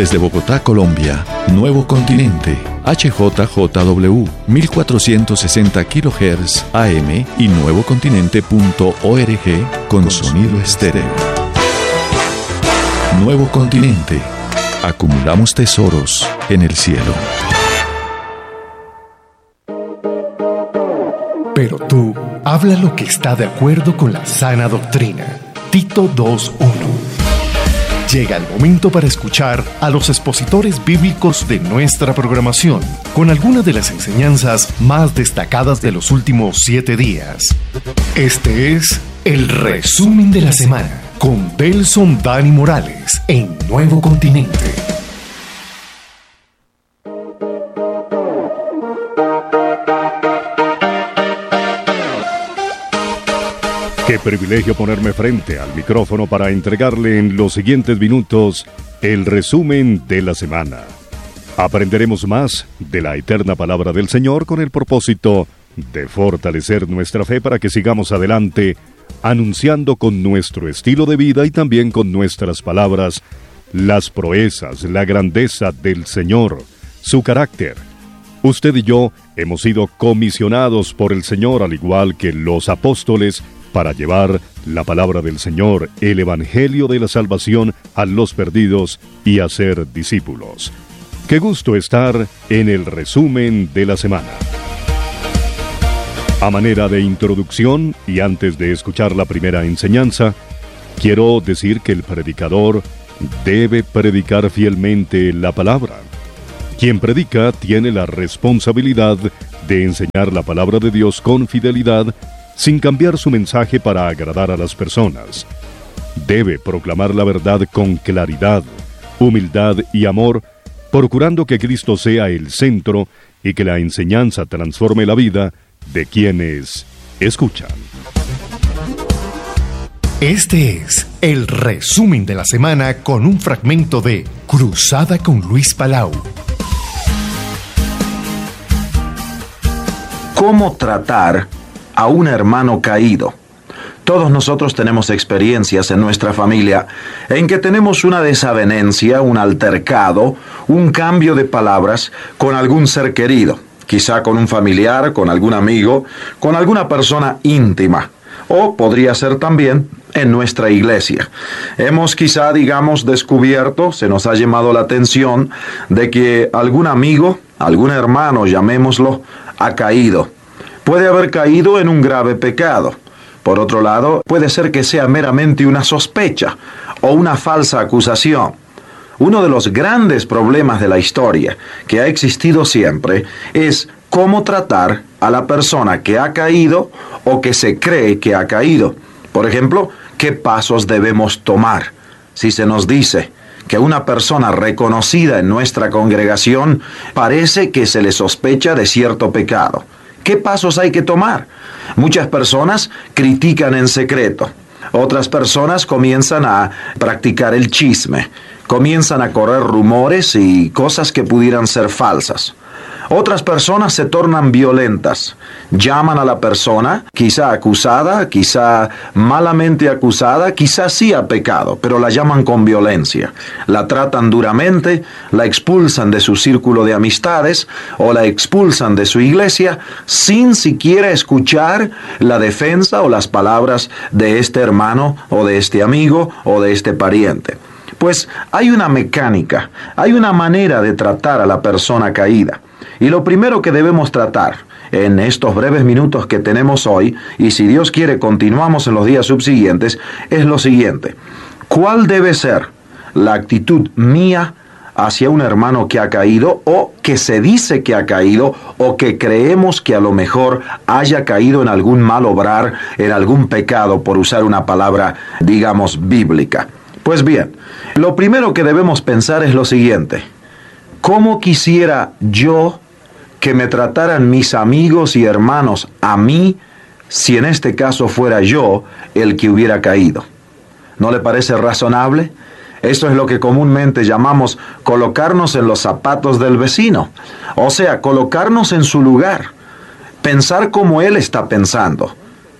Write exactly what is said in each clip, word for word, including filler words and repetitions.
Desde Bogotá, Colombia, Nuevo Continente, H J J W, mil cuatrocientos sesenta kilohertz A M y nuevocontinente punto org con sonido estéreo. Nuevo Continente. Acumulamos tesoros en el cielo. Pero tú, habla lo que está de acuerdo con la sana doctrina. Tito dos uno. Llega el momento para escuchar a los expositores bíblicos de nuestra programación, con algunas de las enseñanzas más destacadas de los últimos siete días. Este es el resumen de la semana, con Delson Dani Morales, en Nuevo Continente. Qué privilegio ponerme frente al micrófono para entregarle en los siguientes minutos el resumen de la semana. Aprenderemos más de la eterna palabra del Señor con el propósito de fortalecer nuestra fe para que sigamos adelante, anunciando con nuestro estilo de vida y también con nuestras palabras las proezas, la grandeza del Señor, su carácter. Usted y yo hemos sido comisionados por el Señor, al igual que los apóstoles, para llevar la palabra del Señor, el evangelio de la salvación a los perdidos y hacer discípulos. Qué gusto estar en el resumen de la semana. A manera de introducción y antes de escuchar la primera enseñanza, quiero decir que el predicador debe predicar fielmente la palabra. Quien predica tiene la responsabilidad de enseñar la palabra de Dios con fidelidad, sin cambiar su mensaje para agradar a las personas. Debe proclamar la verdad con claridad, humildad y amor, procurando que Cristo sea el centro y que la enseñanza transforme la vida de quienes escuchan. Este es el resumen de la semana con un fragmento de Cruzada con Luis Palau. ¿Cómo tratar a un hermano caído? Todos nosotros tenemos experiencias en nuestra familia en que tenemos una desavenencia, un altercado, un cambio de palabras con algún ser querido, quizá con un familiar, con algún amigo, con alguna persona íntima, o podría ser también en nuestra iglesia. Hemos quizá, digamos, descubierto, se nos ha llamado la atención de que algún amigo, algún hermano, llamémoslo, ha caído. Puede haber caído en un grave pecado. Por otro lado, puede ser que sea meramente una sospecha o una falsa acusación. Uno de los grandes problemas de la historia, que ha existido siempre, es cómo tratar a la persona que ha caído o que se cree que ha caído. Por ejemplo, ¿qué pasos debemos tomar? Si se nos dice que una persona reconocida en nuestra congregación parece que se le sospecha de cierto pecado, ¿qué pasos hay que tomar? Muchas personas critican en secreto. Otras personas comienzan a practicar el chisme. Comienzan a correr rumores y cosas que pudieran ser falsas. Otras personas se tornan violentas. Llaman a la persona, quizá acusada, quizá malamente acusada, quizá sí ha pecado, pero la llaman con violencia. La tratan duramente, la expulsan de su círculo de amistades o la expulsan de su iglesia sin siquiera escuchar la defensa o las palabras de este hermano o de este amigo o de este pariente. Pues hay una mecánica, hay una manera de tratar a la persona caída. Y lo primero que debemos tratar en estos breves minutos que tenemos hoy, y si Dios quiere continuamos en los días subsiguientes, es lo siguiente. ¿Cuál debe ser la actitud mía hacia un hermano que ha caído o que se dice que ha caído o que creemos que a lo mejor haya caído en algún mal obrar, en algún pecado, por usar una palabra, digamos, bíblica? Pues bien, lo primero que debemos pensar es lo siguiente. ¿Cómo quisiera yo que me trataran mis amigos y hermanos a mí si en este caso fuera yo el que hubiera caído? ¿No le parece razonable? Esto es lo que comúnmente llamamos colocarnos en los zapatos del vecino. O sea, colocarnos en su lugar. Pensar como él está pensando.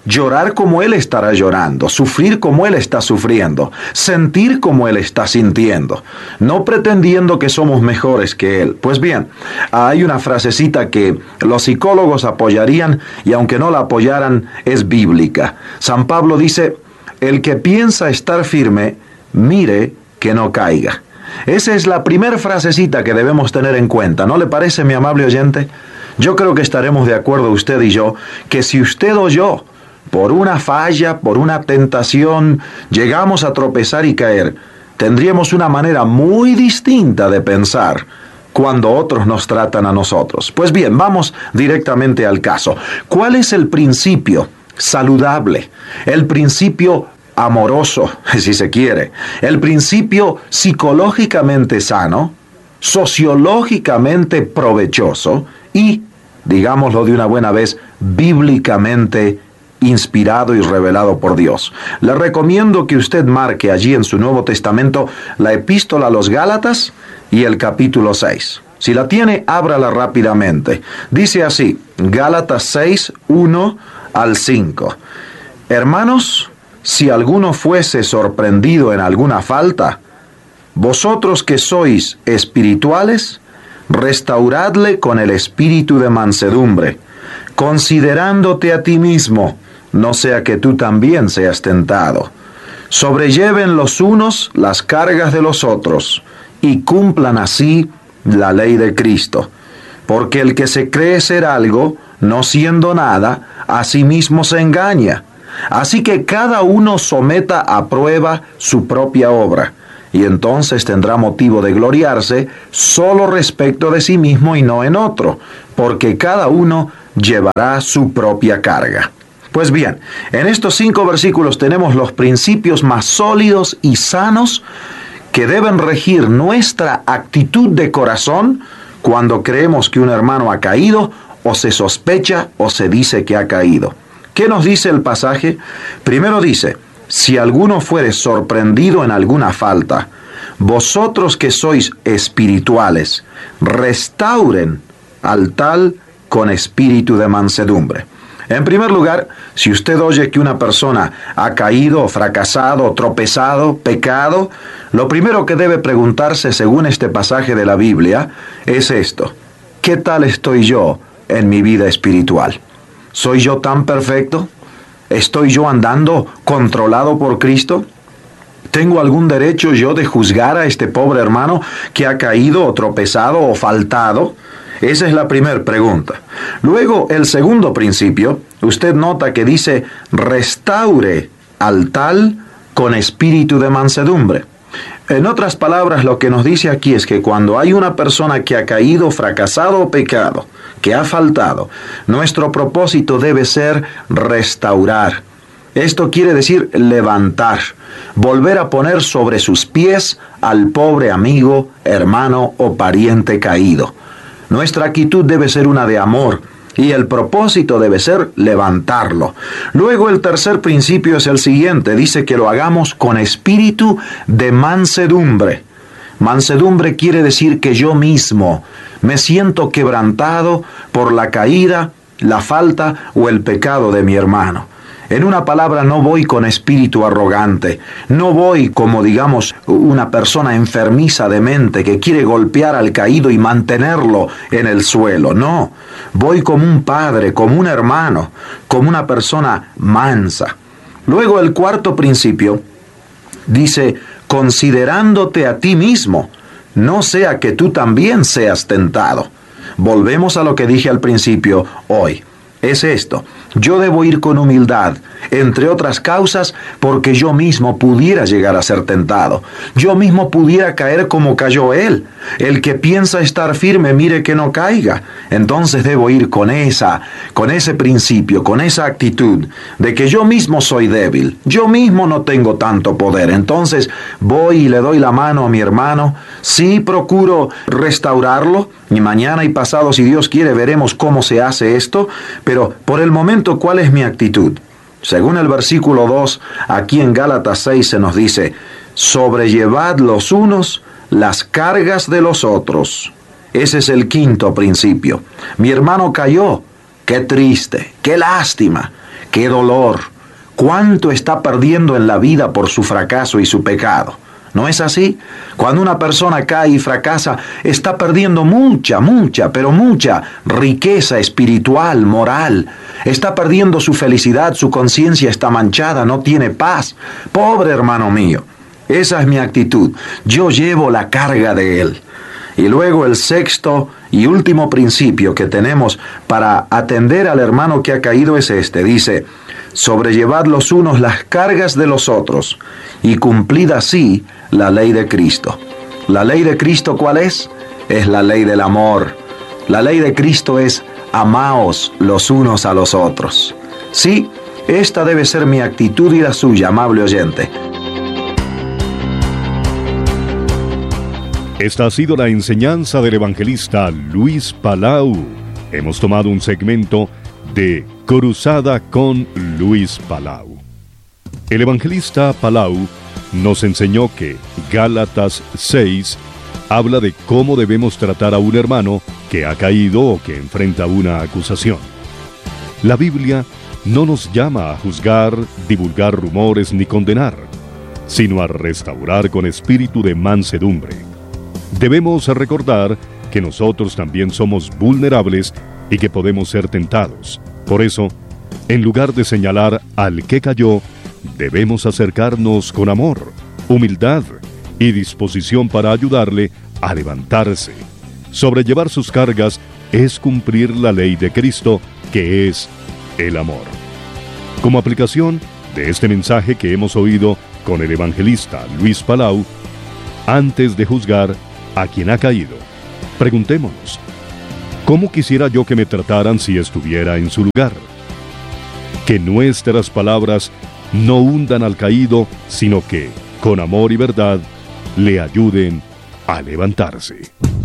llorar como Él estará llorando, sufrir como Él está sufriendo, sentir como Él está sintiendo, no pretendiendo que somos mejores que Él. Pues bien, hay una frasecita que los psicólogos apoyarían y aunque no la apoyaran, es bíblica. San Pablo dice, el que piensa estar firme, mire que no caiga. Esa es la primera frasecita que debemos tener en cuenta, ¿no le parece, mi amable oyente? Yo creo que estaremos de acuerdo usted y yo, que si usted o yo, por una falla, por una tentación, llegamos a tropezar y caer, tendríamos una manera muy distinta de pensar cuando otros nos tratan a nosotros. Pues bien, vamos directamente al caso. ¿Cuál es el principio saludable? El principio amoroso, si se quiere. El principio psicológicamente sano, sociológicamente provechoso y, digámoslo de una buena vez, bíblicamente inspirado y revelado por Dios. Le recomiendo que usted marque allí en su Nuevo Testamento la epístola a los Gálatas y el capítulo seis. Si la tiene, ábrala rápidamente. Dice así, Gálatas seis, uno al cinco. Hermanos, si alguno fuese sorprendido en alguna falta, vosotros que sois espirituales, restauradle con el espíritu de mansedumbre, considerándote a ti mismo, no sea que tú también seas tentado. Sobrelleven los unos las cargas de los otros, y cumplan así la ley de Cristo. Porque el que se cree ser algo, no siendo nada, a sí mismo se engaña. Así que cada uno someta a prueba su propia obra, y entonces tendrá motivo de gloriarse solo respecto de sí mismo y no en otro, porque cada uno llevará su propia carga. Pues bien, en estos cinco versículos tenemos los principios más sólidos y sanos que deben regir nuestra actitud de corazón cuando creemos que un hermano ha caído, o se sospecha o se dice que ha caído. ¿Qué nos dice el pasaje? Primero dice, si alguno fuere sorprendido en alguna falta, vosotros que sois espirituales, restauren al tal con espíritu de mansedumbre. En primer lugar, si usted oye que una persona ha caído, fracasado, tropezado, pecado, lo primero que debe preguntarse según este pasaje de la Biblia es esto: ¿qué tal estoy yo en mi vida espiritual? ¿Soy yo tan perfecto? ¿Estoy yo andando controlado por Cristo? ¿Tengo algún derecho yo de juzgar a este pobre hermano que ha caído o tropezado o faltado? Esa es la primera pregunta. Luego, el segundo principio, usted nota que dice, restaure al tal con espíritu de mansedumbre. En otras palabras, lo que nos dice aquí es que cuando hay una persona que ha caído, fracasado o pecado, que ha faltado, nuestro propósito debe ser restaurar. Esto quiere decir levantar, volver a poner sobre sus pies al pobre amigo, hermano o pariente caído. Nuestra actitud debe ser una de amor y el propósito debe ser levantarlo. Luego el tercer principio es el siguiente, dice que lo hagamos con espíritu de mansedumbre. Mansedumbre quiere decir que yo mismo me siento quebrantado por la caída, la falta o el pecado de mi hermano. En una palabra, no voy con espíritu arrogante, no voy como, digamos, una persona enfermiza de mente que quiere golpear al caído y mantenerlo en el suelo. No, voy como un padre, como un hermano, como una persona mansa. Luego el cuarto principio dice, considerándote a ti mismo, no sea que tú también seas tentado. Volvemos a lo que dije al principio hoy. Es esto, yo debo ir con humildad, entre otras causas, porque yo mismo pudiera llegar a ser tentado. Yo mismo pudiera caer como cayó él. El que piensa estar firme, mire que no caiga. Entonces debo ir con esa, con ese principio, con esa actitud de que yo mismo soy débil. Yo mismo no tengo tanto poder. Entonces voy y le doy la mano a mi hermano. Sí procuro restaurarlo. Y mañana y pasado, si Dios quiere, veremos cómo se hace esto. Pero por el momento, ¿cuál es mi actitud? Según el versículo dos, aquí en Gálatas seis se nos dice, sobrellevad los unos las cargas de los otros. Ese es el quinto principio. Mi hermano cayó. Qué triste, qué lástima. ¡Qué dolor! ¿Cuánto está perdiendo en la vida por su fracaso y su pecado? ¿No es así? Cuando una persona cae y fracasa, está perdiendo mucha, mucha, pero mucha riqueza espiritual, moral. Está perdiendo su felicidad, su conciencia está manchada, no tiene paz. Pobre hermano mío, esa es mi actitud. Yo llevo la carga de él. Y luego el sexto y último principio que tenemos para atender al hermano que ha caído es este. Dice, sobrellevad los unos las cargas de los otros y cumplid así la ley de Cristo. ¿La ley de Cristo cuál es? Es la ley del amor. La ley de Cristo es amaos los unos a los otros. Sí, esta debe ser mi actitud y la suya, amable oyente. Esta ha sido la enseñanza del evangelista Luis Palau. Hemos tomado un segmento de Cruzada con Luis Palau. El evangelista Palau nos enseñó que Gálatas seis habla de cómo debemos tratar a un hermano que ha caído o que enfrenta una acusación. La Biblia no nos llama a juzgar, divulgar rumores ni condenar, sino a restaurar con espíritu de mansedumbre. Debemos recordar que nosotros también somos vulnerables y que podemos ser tentados. Por eso, en lugar de señalar al que cayó, debemos acercarnos con amor, humildad y disposición para ayudarle a levantarse. Sobrellevar sus cargas es cumplir la ley de Cristo, que es el amor. Como aplicación de este mensaje que hemos oído con el evangelista Luis Palau, antes de juzgar a quien ha caído, preguntémonos, ¿cómo quisiera yo que me trataran si estuviera en su lugar? Que nuestras palabras no hundan al caído, sino que, con amor y verdad, le ayuden a levantarse.